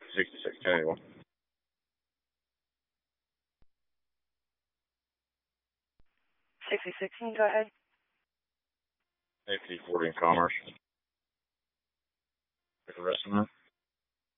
66 1081. 66, you can go ahead. AP 40 in Commerce. Take a rest on that.